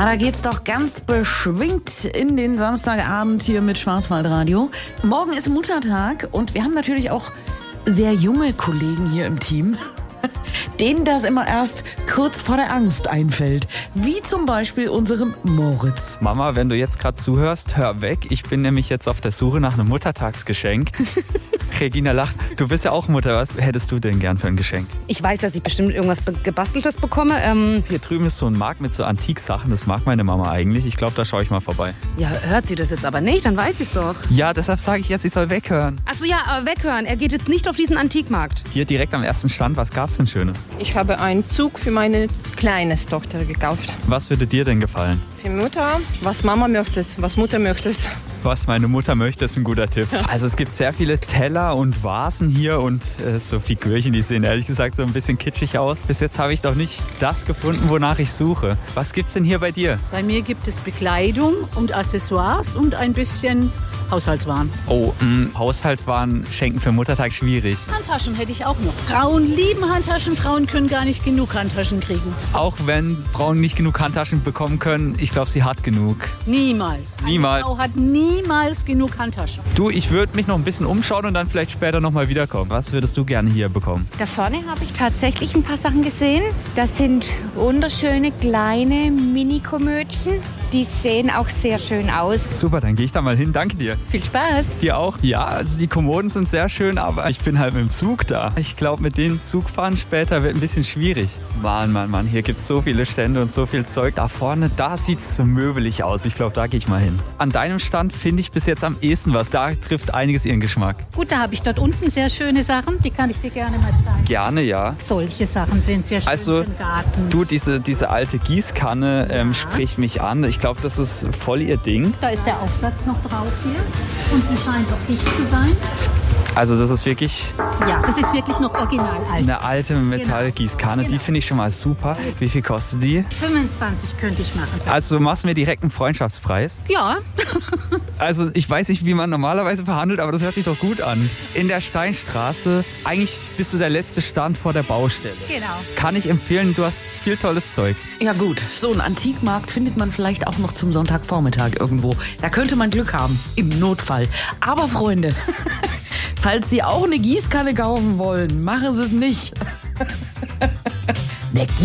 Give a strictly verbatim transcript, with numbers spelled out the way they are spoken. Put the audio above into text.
Na, da geht's doch ganz beschwingt in den Samstagabend hier mit Schwarzwaldradio. Morgen ist Muttertag und wir haben natürlich auch sehr junge Kollegen hier im Team, denen das immer erst kurz vor der Angst einfällt. Wie zum Beispiel unserem Moritz. Mama, wenn du jetzt gerade zuhörst, hör weg. Ich bin nämlich jetzt auf der Suche nach einem Muttertagsgeschenk. Regina lacht. Du bist ja auch Mutter. Was hättest du denn gern für ein Geschenk? Ich weiß, dass ich bestimmt irgendwas be- Gebasteltes bekomme. Ähm Hier drüben ist so ein Markt mit so Antiksachen. Das mag meine Mama eigentlich. Ich glaube, da schaue ich mal vorbei. ja, hört sie das jetzt aber nicht, dann weiß sie es doch. Ja, deshalb sage ich jetzt, ich soll weghören. Achso, ja, aber weghören. Er geht jetzt nicht auf diesen Antikmarkt. Hier direkt am ersten Stand, was gab's denn Schönes? Ich habe einen Zug für meine kleine Tochter gekauft. Was würde dir denn gefallen? Für Mutter, was Mama möchte, was Mutter möchte. Was meine Mutter möchte, ist ein guter Tipp. Also es gibt sehr viele Teller und Vasen hier und äh, so Figürchen, die sehen ehrlich gesagt so ein bisschen kitschig aus. Bis jetzt habe ich doch nicht das gefunden, wonach ich suche. Was gibt's denn hier bei dir? Bei mir gibt es Bekleidung und Accessoires und ein bisschen Haushaltswaren. Oh, mh, Haushaltswaren schenken für Muttertag schwierig. Handtaschen hätte ich auch noch. Frauen lieben Handtaschen, Frauen können gar nicht genug Handtaschen kriegen. Auch wenn Frauen nicht genug Handtaschen bekommen können, ich glaube, sie hat genug. Niemals. Niemals. Eine Frau hat niemals genug Handtaschen. Du, ich würde mich noch ein bisschen umschauen und dann vielleicht später nochmal wiederkommen. Was würdest du gerne hier bekommen? Da vorne habe ich tatsächlich ein paar Sachen gesehen. Das sind wunderschöne kleine Mini-Komödchen. Die sehen auch sehr schön aus. Super, dann gehe ich da mal hin. Danke dir. Viel Spaß! Dir auch? Ja, also die Kommoden sind sehr schön, aber ich bin halt mit dem Zug da. Ich glaube, mit dem Zugfahren später wird ein bisschen schwierig. Mann, Mann, Mann, hier gibt es so viele Stände und so viel Zeug. Da vorne, da sieht es so möbelig aus. Ich glaube, da gehe ich mal hin. An deinem Stand finde ich bis jetzt am ehesten was. Da trifft einiges ihren Geschmack. Gut, da habe ich dort unten sehr schöne Sachen. Die kann ich dir gerne mal zeigen. Gerne, ja. Solche Sachen sind sehr schön Also, für den Garten. Du, diese, diese alte Gießkanne ähm, Ja. spricht mich an. Ich glaube, das ist voll ihr Ding. Da ist der Aufsatz noch drauf hier. Und sie scheint auch dicht zu sein. Also das ist wirklich Ja, das ist wirklich noch original alt. eine alte Metallgießkanne. Genau. Die finde ich schon mal super. Wie viel kostet die? fünfundzwanzig könnte ich machen. Also du machst mir direkt einen Freundschaftspreis. Ja, Also ich weiß nicht, wie man normalerweise verhandelt, aber das hört sich doch gut an. In der Steinstraße, eigentlich bist du der letzte Stand vor der Baustelle. genau. Kann ich empfehlen, du hast viel tolles Zeug. Ja gut, so einen Antikmarkt findet man vielleicht auch noch zum Sonntagvormittag irgendwo. Da könnte man Glück haben, im Notfall. Aber Freunde, falls Sie auch eine Gießkanne kaufen wollen, machen Sie es nicht. Eine